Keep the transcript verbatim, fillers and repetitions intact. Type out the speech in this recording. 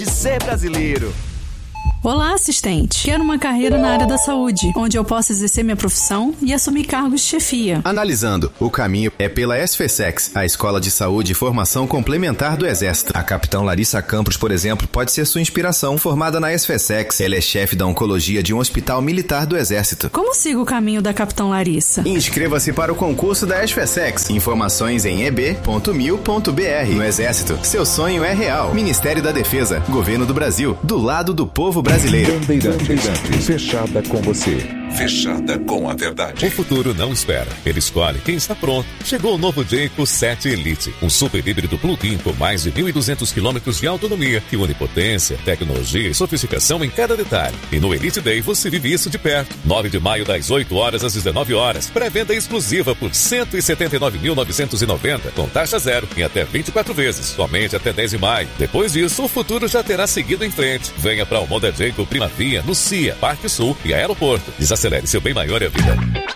de ser brasileiro. Olá, assistente. Quero uma carreira na área da saúde, onde eu possa exercer minha profissão e assumir cargos de chefia. Analisando, o caminho é pela SFSEX, a Escola de Saúde e Formação Complementar do Exército. A capitã Larissa Campos, por exemplo, pode ser sua inspiração. Formada na SFSEX, ela é chefe da oncologia de um hospital militar do Exército. Como sigo o caminho da capitã Larissa? Inscreva-se para o concurso da SFSEX. Informações em e b ponto mil ponto b r. No Exército, seu sonho é real. Ministério da Defesa, Governo do Brasil, do lado do povo brasileiro. Bandeirantes, fechada com você. Fechada com a verdade. O futuro não espera. Ele escolhe quem está pronto. Chegou o novo Jayco sete Elite, um super híbrido plug-in com mais de mil e duzentos quilômetros de autonomia, que une potência, tecnologia e sofisticação em cada detalhe. E no Elite Day você vive isso de perto. nove de maio, das oito horas às dezenove horas. Pré-venda exclusiva por cento e setenta e nove mil novecentos e noventa, com taxa zero em até vinte e quatro vezes, somente até dez de maio. Depois disso, o futuro já terá seguido em frente. Venha para o Moda Jayco Primavia, no C I A, Parque Sul e Aeroporto. Desacelere seu bem maior é a vida.